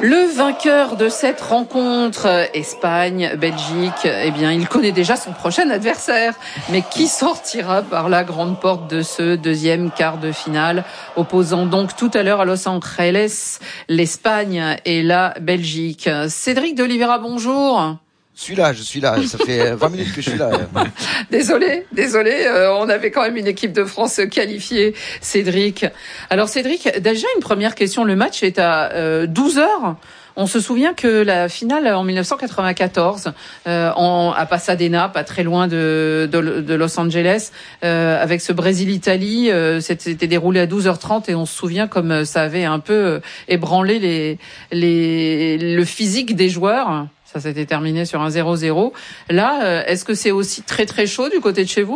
Le vainqueur de cette rencontre, Espagne-Belgique, eh bien, il connaît déjà son prochain adversaire. Mais qui sortira par la grande porte de ce deuxième quart de finale, opposant donc tout à l'heure à Los Angeles l'Espagne et la Belgique. Cédric de Oliveira, bonjour. Je suis là. Ça fait 20 minutes que je suis là. Désolé. On avait quand même une équipe de France qualifiée, Cédric. Alors Cédric, déjà une première question. Le match est à 12h. On se souvient que la finale en 1994, à Pasadena, pas très loin de Los Angeles, avec ce Brésil-Italie, c'était déroulé à 12h30 et on se souvient comme ça avait un peu ébranlé le physique des joueurs. Ça s'était terminé sur un 0-0. Là, est-ce que c'est aussi très très chaud du côté de chez vous ?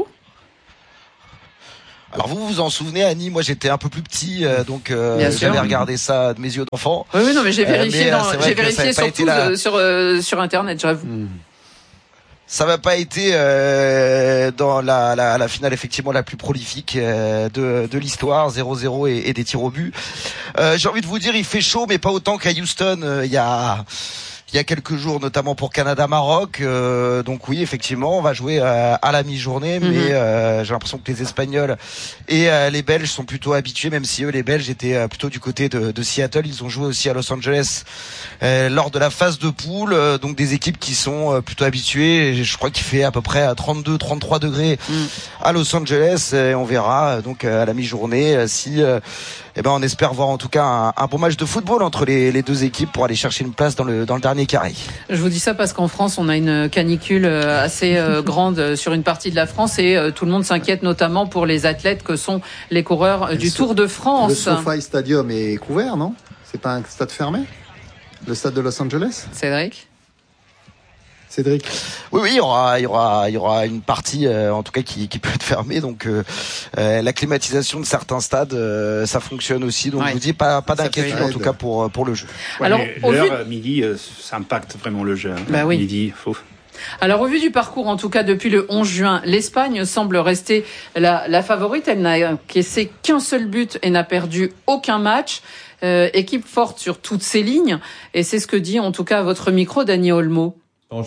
Alors vous vous en souvenez, Annie, moi j'étais un peu plus petit, donc j'avais regardé ça de mes yeux d'enfant. Oui, non, mais j'ai vérifié, surtout sur Internet, j'avoue. Ça va pas été dans la finale effectivement la plus prolifique de l'histoire, 0-0 et des tirs au but. J'ai envie de vous dire, il fait chaud, mais pas autant qu'à Houston. Il y a quelques jours, notamment pour Canada-Maroc. Donc oui, effectivement, on va jouer à la mi-journée, mais j'ai l'impression que les Espagnols et les Belges sont plutôt habitués, même si eux, les Belges, étaient plutôt du côté de Seattle. Ils ont joué aussi à Los Angeles lors de la phase de poule. Donc des équipes qui sont plutôt habituées. Je crois qu'il fait à peu près 32-33 degrés à Los Angeles. Et on verra donc à la mi-journée si... on espère voir en tout cas un bon match de football entre les deux équipes pour aller chercher une place dans le dernier carré. Je vous dis ça parce qu'en France, on a une canicule assez grande sur une partie de la France et tout le monde s'inquiète notamment pour les athlètes que sont les coureurs du Tour de France. Le SoFi Stadium est couvert, non ? C'est pas un stade fermé ? Le stade de Los Angeles ? Cédric ? Oui, il y aura une partie en tout cas qui peut être fermée. Donc la climatisation de certains stades, ça fonctionne aussi. Donc je vous dis pas d'inquiétude en tout cas pour le jeu. Ouais, alors l'heure midi, ça impacte vraiment le jeu. Oui. Midi, Alors, au vu du parcours, en tout cas, depuis le 11 juin, l'Espagne semble rester la favorite. Elle n'a encaissé qu'un seul but et n'a perdu aucun match. Équipe forte sur toutes ses lignes. Et c'est ce que dit, en tout cas, à votre micro, Dani Olmo.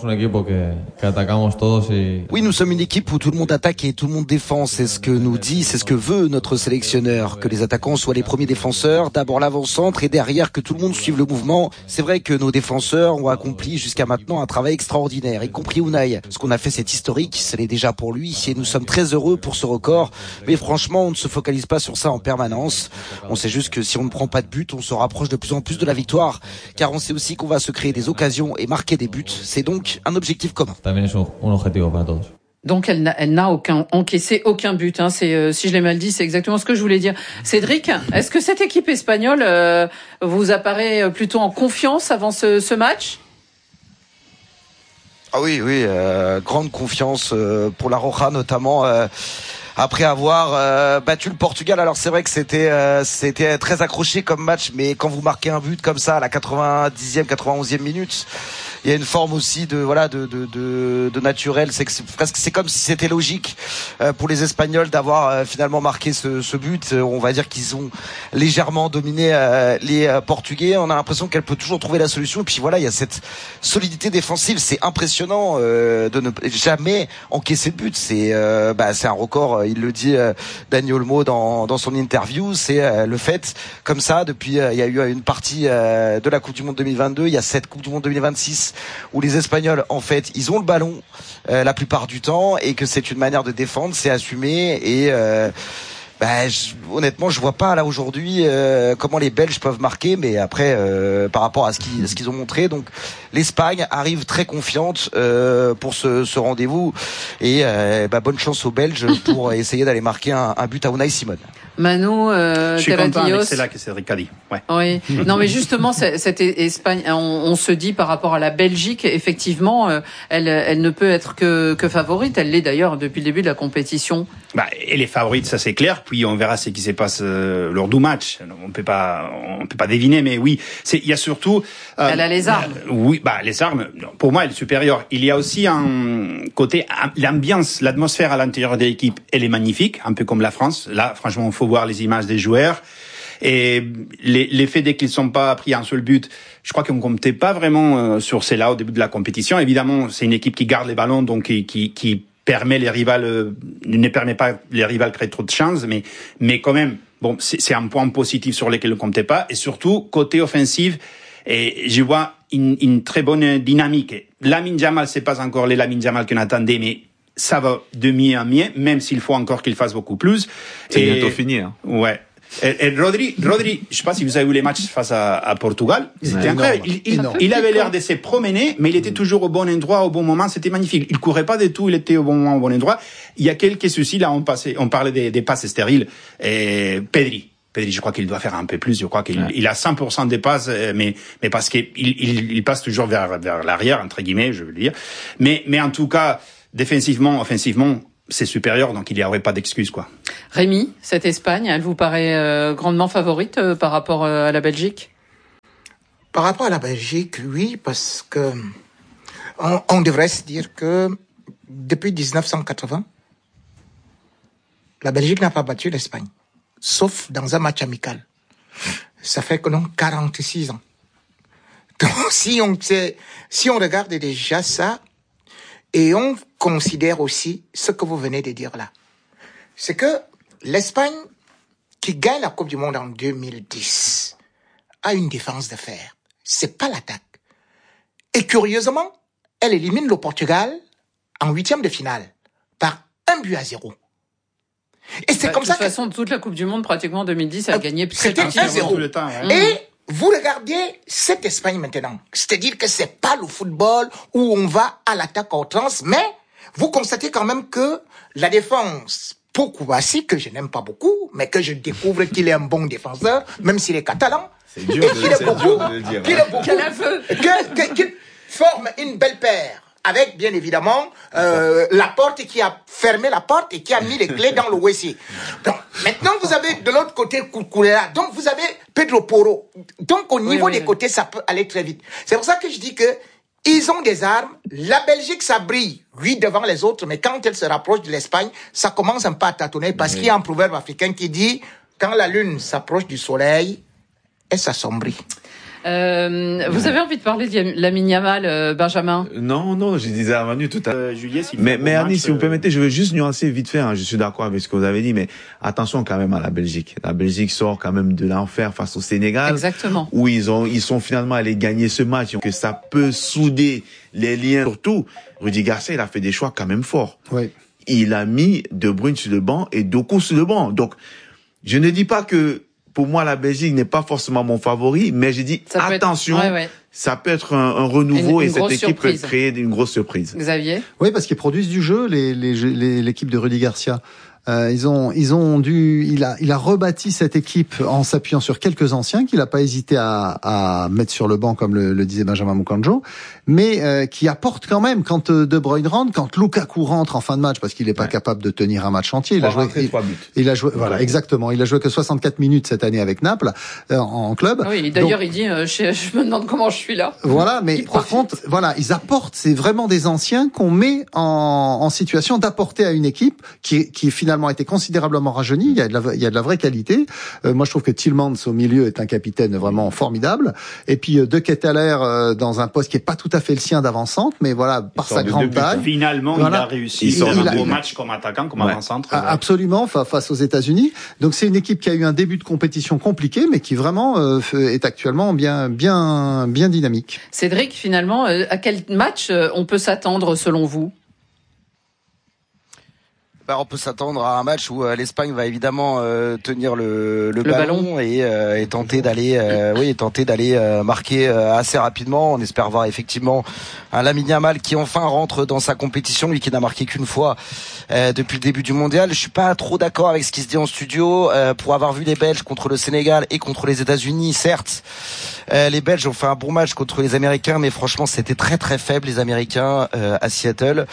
Oui, nous sommes une équipe où tout le monde attaque et tout le monde défend. C'est ce que nous dit, c'est ce que veut notre sélectionneur. Que les attaquants soient les premiers défenseurs, d'abord l'avant-centre et derrière que tout le monde suive le mouvement. C'est vrai que nos défenseurs ont accompli jusqu'à maintenant un travail extraordinaire, y compris Unai. Ce qu'on a fait, c'est historique, ce l'est déjà pour lui et nous sommes très heureux pour ce record. Mais franchement, on ne se focalise pas sur ça en permanence. On sait juste que si on ne prend pas de but, on se rapproche de plus en plus de la victoire. Car on sait aussi qu'on va se créer des occasions et marquer des buts. C'est donc un objectif commun. Donc elle n'a encaissé aucun but. C'est si je l'ai mal dit, c'est exactement ce que je voulais dire. Cédric, est-ce que cette équipe espagnole vous apparaît plutôt en confiance avant ce match ? Ah oui, grande confiance pour la Roja notamment. Après avoir battu le Portugal, alors c'est vrai que c'était très accroché comme match, mais quand vous marquez un but comme ça à la 90e, 91e minute, il y a une forme aussi de naturel. C'est comme si c'était logique pour les Espagnols d'avoir finalement marqué ce but. On va dire qu'ils ont légèrement dominé les Portugais. On a l'impression qu'elle peut toujours trouver la solution. Et puis voilà, il y a cette solidité défensive. C'est impressionnant de ne jamais encaisser de but. C'est un record. Il le dit Dani Olmo dans son interview. C'est le fait comme ça depuis. Il y a eu une partie de la Coupe du Monde 2022. Il y a cette Coupe du Monde 2026 où les Espagnols en fait ils ont le ballon la plupart du temps et que c'est une manière de défendre, c'est assumé et honnêtement, je vois pas là aujourd'hui comment les Belges peuvent marquer, mais après par rapport à ce qu'ils ont montré, donc l'Espagne arrive très confiante pour ce rendez-vous et bonne chance aux Belges pour essayer d'aller marquer un but à Unai Simon. Manu, je suis content avec celle-là que Cédric a dit. Ouais. Oui. Non, mais justement, cette Espagne, on se dit par rapport à la Belgique, effectivement, elle ne peut être que favorite. Elle l'est d'ailleurs depuis le début de la compétition. Elle est favorite, ça c'est clair. Puis on verra ce qui se passe lors du match. On peut pas deviner, mais oui, il y a surtout. Elle a les armes. Oui, les armes. Pour moi, elle est supérieure. Il y a aussi un côté l'ambiance, l'atmosphère à l'intérieur de l'équipe. Elle est magnifique, un peu comme la France. Là, franchement, il faut voir les images des joueurs. Et l'effet dès qu'ils ne sont pas pris un seul but, je crois qu'on ne comptait pas vraiment sur cela au début de la compétition. Évidemment, c'est une équipe qui garde les ballons, donc qui permet ne permet pas les rivales créer trop de chances, mais quand même, bon, c'est un point positif sur lequel on ne comptait pas. Et surtout, côté offensif, et je vois une très bonne dynamique. Lamine Yamal, c'est pas encore les Lamine Yamal qu'on attendait, mais ça va de mieux en mieux, même s'il faut encore qu'il fasse beaucoup plus. C'est bientôt fini, hein. Ouais. Et Rodri, je sais pas si vous avez vu les matchs face à Portugal. C'était incroyable. Il avait l'air de se promener, mais il était toujours au bon endroit, au bon moment. C'était magnifique. Il courait pas du tout, il était au bon moment, au bon endroit. Il y a quelques soucis, là, on parlait des passes stériles. Et Pedri, je crois qu'il doit faire un peu plus. Je crois qu'il a 100% des passes, mais parce qu'il passe toujours vers l'arrière, entre guillemets, je veux dire. Mais en tout cas, défensivement, offensivement, c'est supérieur, donc il n'y aurait pas d'excuse, quoi. Rémi, cette Espagne, elle vous paraît grandement favorite par rapport à la Belgique? Par rapport à la Belgique, oui, parce que on devrait se dire que depuis 1980, la Belgique n'a pas battu l'Espagne, sauf dans un match amical. Ça fait que non 46 ans. Donc si on regarde déjà ça, et on considère aussi ce que vous venez de dire là. C'est que l'Espagne, qui gagne la Coupe du Monde en 2010, a une défense de fer. C'est pas l'attaque. Et curieusement, elle élimine le Portugal en 8e de finale par 1-0. Et c'est comme ça que... De toute façon, toute la Coupe du Monde, pratiquement 2010, elle a gagné c'était 1-0. Le temps, hein. Et vous regardez cette Espagne maintenant. C'est-à-dire que c'est pas le football où on va à l'attaque à outrance, mais vous constatez quand même que la défense, pour Kouassi, que je n'aime pas beaucoup, mais que je découvre qu'il est un bon défenseur, même s'il est catalan. C'est dur de le dire. Qu'il forme une belle paire. Avec, bien évidemment, la porte qui a fermé la porte et qui a mis les clés dans le WC. Donc, maintenant, vous avez de l'autre côté Koukoulera. Donc, vous avez Pedro Porro. Donc, au niveau des côtés, ça peut aller très vite. C'est pour ça que je dis que ils ont des armes. La Belgique, ça brille, oui, devant les autres, mais quand elle se rapproche de l'Espagne, ça commence un peu à tâtonner parce qu'il y a un proverbe africain qui dit, quand la lune s'approche du soleil, elle s'assombrit. Vous avez envie de parler de Lamine Yamal, Benjamin? Non, je disais à Manu tout à l'heure. Juillet, Mais Annie, si vous permettez, je veux juste nuancer vite fait, hein, je suis d'accord avec ce que vous avez dit, mais attention quand même à la Belgique. La Belgique sort quand même de l'enfer face au Sénégal. Exactement. Où ils sont finalement allés gagner ce match, que ça peut souder les liens. Surtout, Rudy Garcia, il a fait des choix quand même forts. Oui. Il a mis De Bruyne sur le banc et Doku sur le banc. Donc, je ne dis pas que pour moi, la Belgique n'est pas forcément mon favori, mais j'ai dit attention, ça peut être un renouveau et cette équipe peut créer une grosse surprise. Xavier? Oui, parce qu'ils produisent du jeu, l'équipe de Rudy Garcia. Il a rebâti cette équipe en s'appuyant sur quelques anciens qu'il n'a pas hésité à mettre sur le banc, comme le disait Benjamin Mukanjo, mais qui apporte quand même quand De Bruyne rentre, quand Lukaku rentre en fin de match, parce qu'il n'est pas capable de tenir un match entier. Il a joué, voilà, exactement. Il a joué que 64 minutes cette année avec Naples en club. Oui, d'ailleurs, donc, il dit, je me demande comment je suis là. Voilà, mais par contre, voilà, ils apportent. C'est vraiment des anciens qu'on met en situation d'apporter à une équipe qui finalement a été considérablement rajeuni. Il y a de la vraie qualité. Moi, je trouve que Tielemans au milieu est un capitaine vraiment formidable. Et puis De Ketelaere dans un poste qui est pas tout à fait le sien d'avant-centre, mais voilà, par sa grande taille. Finalement, voilà. Il a réussi. Il sort un beau match comme attaquant, comme avant-centre. Absolument, face aux États-Unis. Donc c'est une équipe qui a eu un début de compétition compliqué, mais qui vraiment est actuellement bien dynamique. Cédric, finalement, à quel match on peut s'attendre selon vous? On peut s'attendre à un match où l'Espagne va évidemment tenir le ballon et tenter d'aller marquer assez rapidement. On espère voir effectivement un Lamine Yamal qui enfin rentre dans sa compétition, lui qui n'a marqué qu'une fois depuis le début du mondial. Je suis pas trop d'accord avec ce qui se dit en studio. Pour avoir vu les Belges contre le Sénégal et contre les États-Unis, certes, les Belges ont fait un bon match contre les Américains, mais franchement c'était très très faible les Américains à Seattle.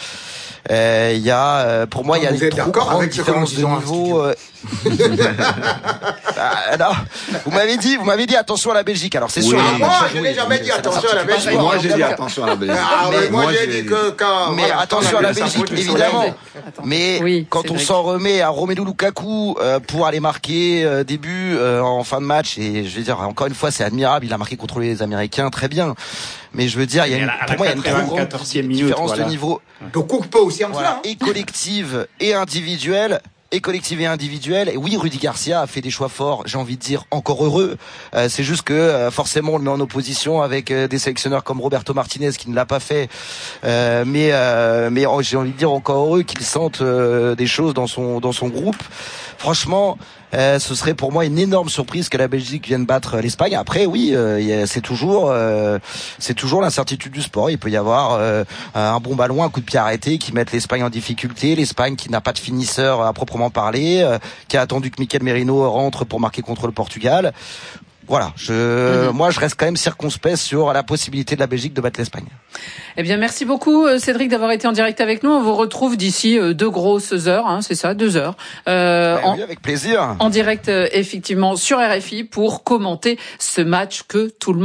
Pour moi il y a une trop grande différence de niveau. Non, vous m'avez dit attention à la Belgique. Alors c'est sûr. Moi, je n'ai jamais dit attention à la Belgique. Moi, j'ai dit attention à la Belgique. Moi, j'ai dit que quand. Mais attention à la Belgique, évidemment. Mais quand on s'en remet à Romelu Lukaku pour aller marquer début en fin de match, et je veux dire encore une fois, c'est admirable. Il a marqué contre les Américains, très bien. Mais je veux dire, il y a une trop grande différence de niveau. Donc on peut aussi en cela. Et collective et individuelle. Et oui, Rudy Garcia a fait des choix forts, j'ai envie de dire encore heureux. C'est juste que forcément on le met en opposition avec des sélectionneurs comme Roberto Martinez qui ne l'a pas fait. Mais j'ai envie de dire encore heureux qu'il sente des choses dans son groupe. Franchement, ce serait pour moi une énorme surprise que la Belgique vienne battre l'Espagne. Après, oui, c'est toujours l'incertitude du sport. Il peut y avoir un bon ballon, un coup de pied arrêté qui mette l'Espagne en difficulté. L'Espagne qui n'a pas de finisseur à proprement parler, qui a attendu que Mikel Merino rentre pour marquer contre le Portugal. Voilà, moi je reste quand même circonspect sur la possibilité de la Belgique de battre l'Espagne. Eh bien, merci beaucoup Cédric d'avoir été en direct avec nous. On vous retrouve d'ici 2 grosses heures, hein, c'est ça, 2 heures. Oui, avec plaisir. En direct, effectivement, sur RFI pour commenter ce match que tout le monde